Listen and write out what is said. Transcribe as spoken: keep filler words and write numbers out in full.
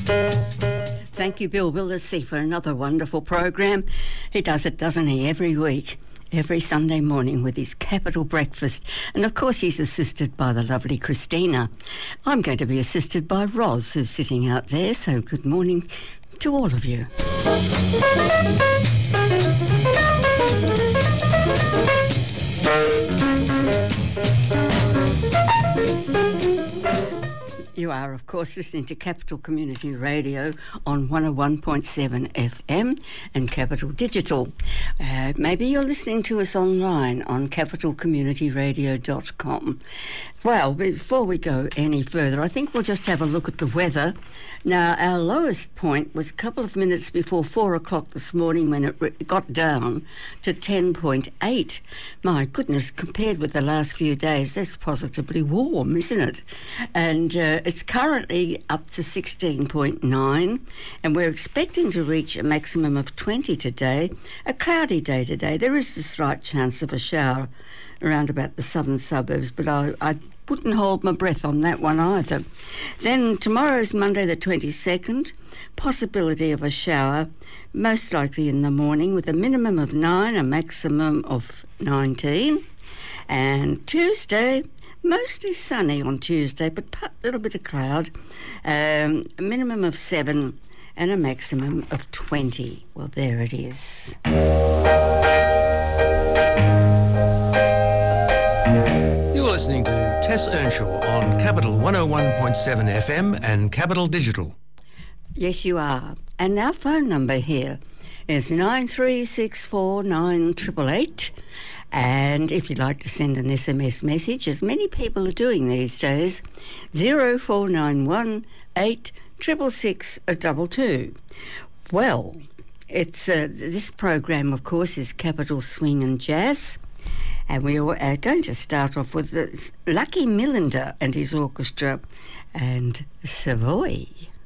Thank you, Bill Willisey, for another wonderful program. He does it, doesn't he, every week, every Sunday morning with his Capital Breakfast. And, of course, he's assisted by the lovely Christina. I'm going to be assisted by Roz, who's sitting out there. So good morning to all of you. You are, of course, listening to Capital Community Radio on one oh one point seven F M and Capital Digital. Uh, maybe you're listening to us online on capital community radio dot com. Well, before we go any further, I think we'll just have a look at the weather. Now, our lowest point was a couple of minutes before four o'clock this morning when it re- got down to ten point eight. My goodness, compared with the last few days, that's positively warm, isn't it? And uh, it's currently up to sixteen point nine, and we're expecting to reach a maximum of twenty today. A cloudy day today. There is the slight chance of a shower around about the southern suburbs, but I, I wouldn't hold my breath on that one either. Then tomorrow's Monday the twenty-second, possibility of a shower, most likely in the morning, with a minimum of nine, a maximum of nineteen. And Tuesday, mostly sunny on Tuesday, but a little bit of cloud, um, a minimum of seven and a maximum of twenty. Well, there it is. You're listening to Tess Earnshaw on Capital one oh one point seven F M and Capital Digital. Yes, you are. And our phone number here is nine three six four nine eight eight eight. And if you'd like to send an S M S message, as many people are doing these days, zero four nine one eight six six six two two. Well, it's uh, this program, of course, is Capital Swing and Jazz. And we are going to start off with Lucky Millinder and his orchestra and Savoy.